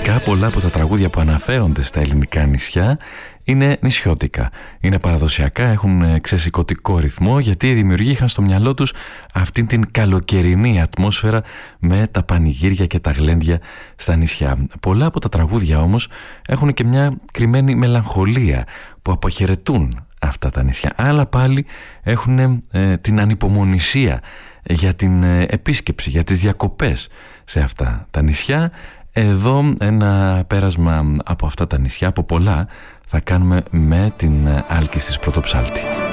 Γενικά πολλά από τα τραγούδια που αναφέρονται στα ελληνικά νησιά είναι νησιώτικα. Είναι παραδοσιακά, έχουν ξεσηκωτικό ρυθμό, γιατί οι δημιουργοί είχαν στο μυαλό τους αυτήν την καλοκαιρινή ατμόσφαιρα με τα πανηγύρια και τα γλέντια στα νησιά. Πολλά από τα τραγούδια όμως έχουν και μια κρυμμένη μελαγχολία που αποχαιρετούν αυτά τα νησιά. Άλλα πάλι έχουν την ανυπομονησία για την επίσκεψη, για τις διακοπές σε αυτά τα νησιά. Εδώ ένα πέρασμα από αυτά τα νησιά, από πολλά, θα κάνουμε με την Άλκης της Πρωτοψάλτη.